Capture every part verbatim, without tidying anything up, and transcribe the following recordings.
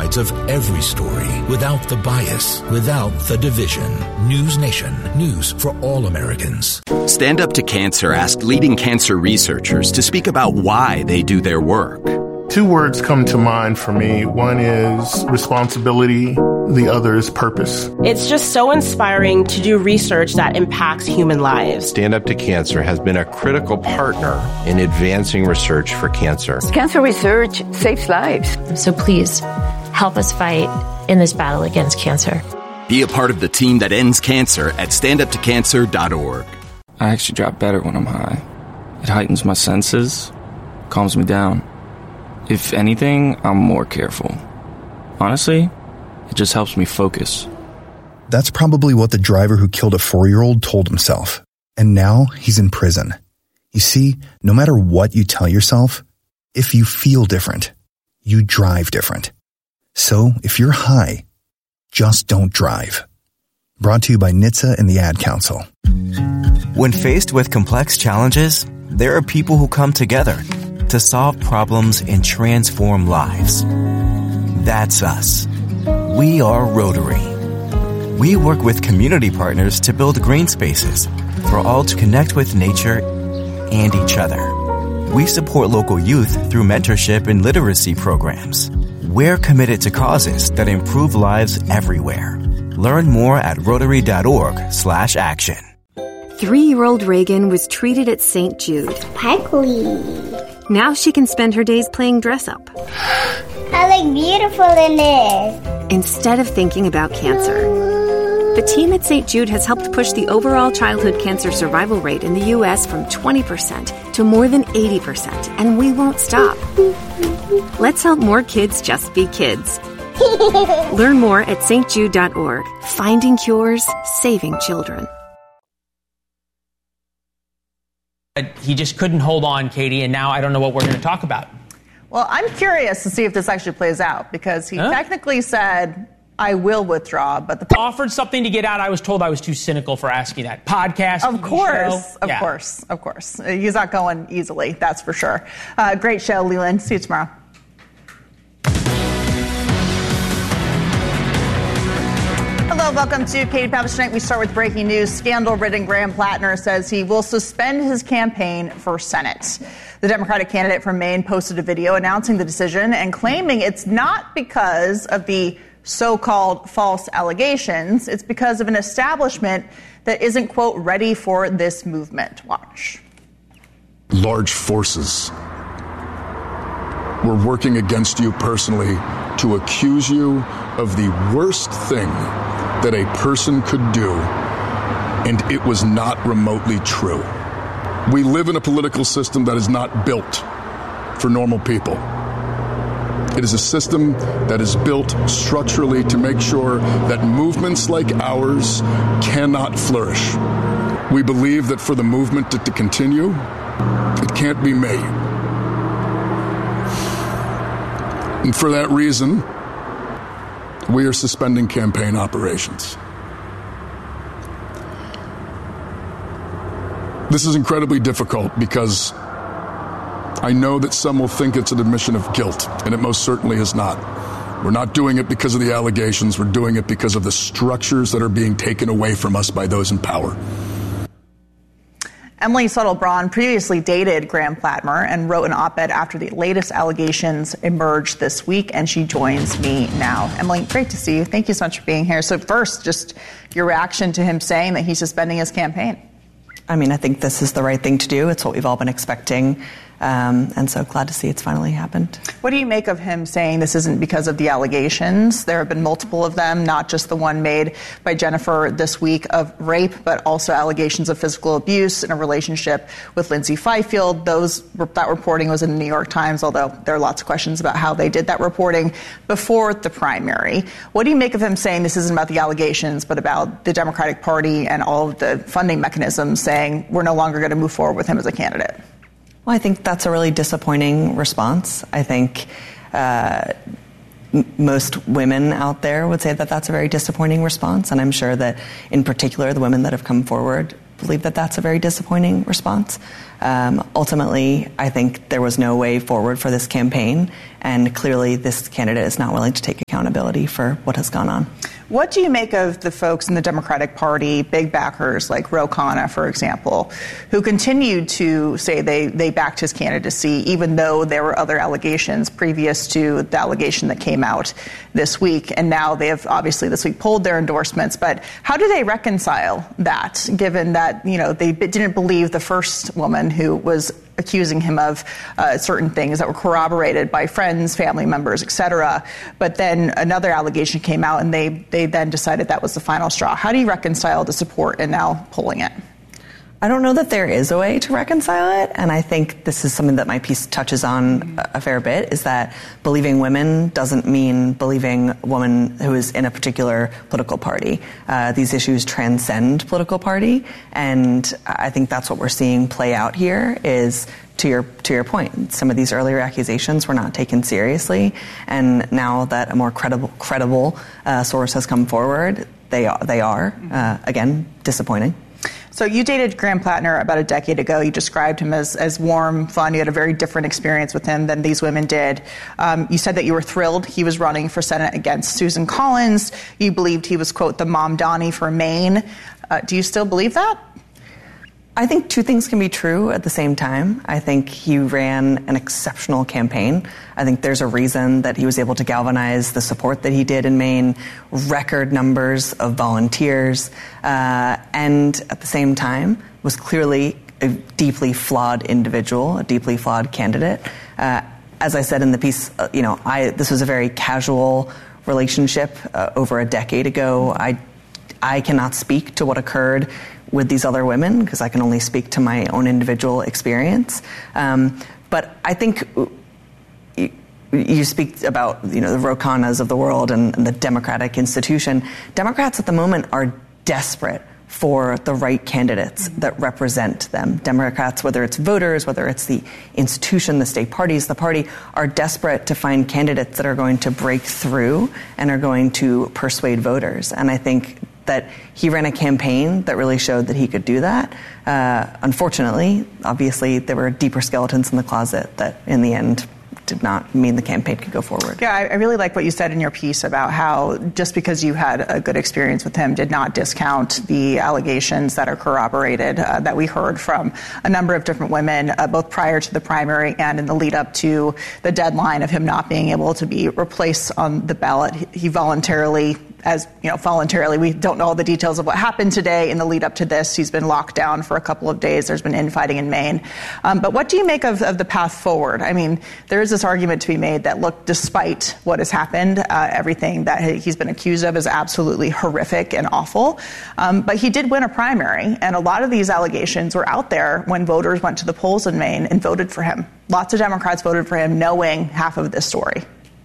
sides of every story without the bias, without the division. News Nation. News for all Americans. Stand Up to Cancer asked leading cancer researchers to speak about why they do their work. Two words come to mind for me. One is responsibility. The other is purpose. It's just so inspiring to do research that impacts human lives. Stand Up to Cancer has been a critical partner in advancing research for cancer. Cancer research saves lives. So please, help us fight in this battle against cancer. Be a part of the team that ends cancer at stand up to cancer dot org. I actually drop better when I'm high. It heightens my senses, calms me down. If anything, I'm more careful. Honestly, it just helps me focus. That's probably what the driver who killed a four-year-old told himself. And now he's in prison. You see, no matter what you tell yourself, if you feel different, you drive different. So if you're high, just don't drive. Brought to you by N H T S A and the Ad Council. When faced with complex challenges, there are people who come together to solve problems and transform lives. That's us. We are Rotary. We work with community partners to build green spaces for all to connect with nature and each other. We support local youth through mentorship and literacy programs. We're committed to causes that improve lives everywhere. Learn more at rotary.org slash action. Three-year-old Reagan was treated at Saint Jude. Sparkly. Now she can spend her days playing dress-up. I look beautiful in this. Instead of thinking about cancer. The team at Saint Jude has helped push the overall childhood cancer survival rate in the U S from twenty percent to more than eighty percent, and we won't stop. Let's help more kids just be kids. Learn more at S T Jude dot org. Finding cures, saving children. He just couldn't hold on, Katie, and now I don't know what we're going to talk about. Well, I'm curious to see if this actually plays out, because he huh? technically said, I will withdraw, but the... Offered something to get out. I was told I was too cynical for asking that. Podcast, Of course, show. of yeah. course, of course. He's not going easily, that's for sure. Uh, great show, Leland. See you tomorrow. Hello, welcome to Katie Pappas Tonight. We start with breaking news. Scandal-ridden Graham Plattner says he will suspend his campaign for Senate. The Democratic candidate from Maine posted a video announcing the decision and claiming it's not because of the so-called false allegations. It's because of an establishment that isn't, quote, ready for this movement. Watch. Large forces were working against you personally to accuse you of the worst thing that a person could do, and it was not remotely true. We live in a political system that is not built for normal people. It is a system that is built structurally to make sure that movements like ours cannot flourish. We believe that for the movement to, to continue, it can't be me. And for that reason, we are suspending campaign operations. This is incredibly difficult because I know that some will think it's an admission of guilt, and it most certainly is not. We're not doing it because of the allegations. We're doing it because of the structures that are being taken away from us by those in power. Emily Suttle-Braun previously dated Graham Plattner and wrote an op-ed after the latest allegations emerged this week, and she joins me now. Emily, great to see you. Thank you so much for being here. So first, just your reaction to him saying that he's suspending his campaign. I mean, I think this is the right thing to do. It's what we've all been expecting. Um, and so glad to see it's finally happened. What do you make of him saying this isn't because of the allegations? There have been multiple of them, not just the one made by Jennifer this week of rape, but also allegations of physical abuse in a relationship with Lindsay Fifield. Those, that reporting was in the New York Times, although there are lots of questions about how they did that reporting before the primary. What do you make of him saying this isn't about the allegations, but about the Democratic Party and all of the funding mechanisms saying we're no longer going to move forward with him as a candidate? Well, I think that's a really disappointing response. I think uh, m- most women out there would say that that's a very disappointing response, and I'm sure that, in particular, the women that have come forward believe that that's a very disappointing response. Um, ultimately, I think there was no way forward for this campaign, and clearly this candidate is not willing to take accountability for what has gone on. What do you make of the folks in the Democratic Party, big backers like Ro Khanna, for example, who continued to say they, they backed his candidacy, even though there were other allegations previous to the allegation that came out this week? And now they have obviously this week pulled their endorsements. But how do they reconcile that, given that, you know, they didn't believe the first woman who was accusing him of uh, certain things that were corroborated by friends, family members, et cetera. But then another allegation came out, and they, they then decided that was the final straw. How do you reconcile the support and now pulling it? I don't know that there is a way to reconcile it, and I think this is something that my piece touches on a fair bit, is that believing women doesn't mean believing a woman who is in a particular political party. Uh, these issues transcend political party, and I think that's what we're seeing play out here is, to your to your point, some of these earlier accusations were not taken seriously, and now that a more credible credible uh, source has come forward, they are, they are uh, again, disappointing. So you dated Graham Plattner about a decade ago. You described him as, as warm, fun. You had a very different experience with him than these women did. Um, you said that you were thrilled he was running for Senate against Susan Collins. You believed he was, quote, the Mom Donnie for Maine. Uh, do you still believe that? I think two things can be true at the same time. I think he ran an exceptional campaign. I think there's a reason that he was able to galvanize the support that he did in Maine, record numbers of volunteers, uh, and at the same time was clearly a deeply flawed individual, a deeply flawed candidate. Uh, as I said in the piece, uh, you know, I this was a very casual relationship uh, over a decade ago. I I cannot speak to what occurred with these other women because I can only speak to my own individual experience. Um, but I think you, you speak about, you know, the Ro Khannas of the world and, and the Democratic institution. Democrats at the moment are desperate for the right candidates that represent them. Democrats, whether it's voters, whether it's the institution, the state parties, the party, are desperate to find candidates that are going to break through and are going to persuade voters. And I think that he ran a campaign that really showed that he could do that. Uh, unfortunately, obviously, there were deeper skeletons in the closet that, in the end, did not mean the campaign could go forward. Yeah, I, I really like what you said in your piece about how just because you had a good experience with him did not discount the allegations that are corroborated uh, that we heard from a number of different women, uh, both prior to the primary and in the lead up to the deadline of him not being able to be replaced on the ballot. He, he voluntarily as you know, voluntarily. We don't know all the details of what happened today in the lead up to this. He's been locked down for a couple of days. There's been infighting in Maine. Um, but what do you make of, of the path forward? I mean, there is this argument to be made that, look, despite what has happened, uh, everything that he's been accused of is absolutely horrific and awful. Um, but he did win a primary, and a lot of these allegations were out there when voters went to the polls in Maine and voted for him. Lots of Democrats voted for him knowing half of this story.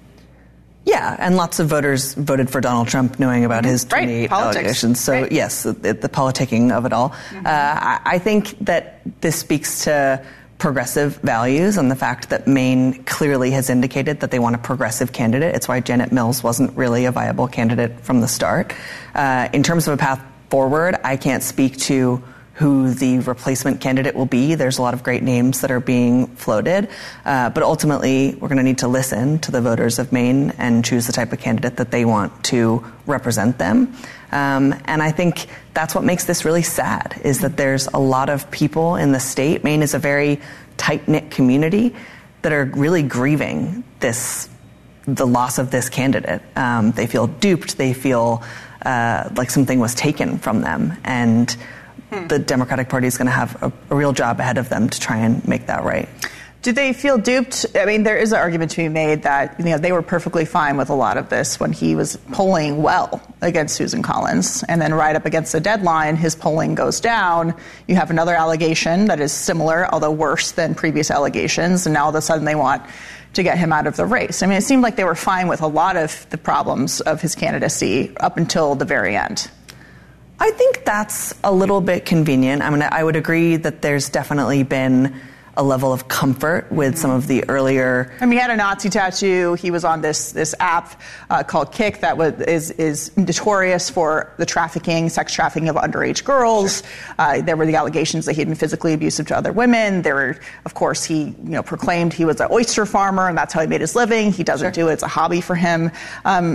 Yeah, and lots of voters voted for Donald Trump knowing about his twenty-eight right. allegations. So, right. yes, the, the politicking of it all. Mm-hmm. Uh, I, I think that this speaks to progressive values and the fact that Maine clearly has indicated that they want a progressive candidate. It's why Janet Mills wasn't really a viable candidate from the start. Uh, in terms of a path forward, I can't speak to who the replacement candidate will be. There's a lot of great names that are being floated. Uh, but ultimately, we're going to need to listen to the voters of Maine and choose the type of candidate that they want to represent them. Um, and I think that's what makes this really sad, is that there's a lot of people in the state. Maine is a very tight-knit community that are really grieving this, the loss of this candidate. Um, they feel duped. They feel uh, like something was taken from them. And the Democratic Party is going to have a, a real job ahead of them to try and make that right. Do they feel duped? I mean, there is an argument to be made that, you know, they were perfectly fine with a lot of this when he was polling well against Susan Collins. And then right up against the deadline, his polling goes down. You have another allegation that is similar, although worse than previous allegations. And now all of a sudden they want to get him out of the race. I mean, it seemed like they were fine with a lot of the problems of his candidacy up until the very end. I think that's a little bit convenient. I mean, I would agree that there's definitely been a level of comfort with some of the earlier. I mean, he had a Nazi tattoo. He was on this this app uh, called Kik that was is is notorious for the trafficking, sex trafficking of underage girls. Sure. Uh, there were the allegations that he had been physically abusive to other women. There were, of course, he you know proclaimed he was an oyster farmer and that's how he made his living. He doesn't sure. do it; it's a hobby for him. Um,